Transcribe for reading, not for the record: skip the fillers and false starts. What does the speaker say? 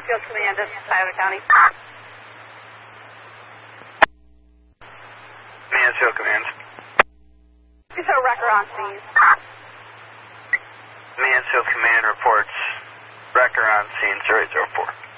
Mansfield Command, this is Tyler County. Mansfield Command. We show wrecker on scene. Mansfield Command reports wrecker on scene 0804.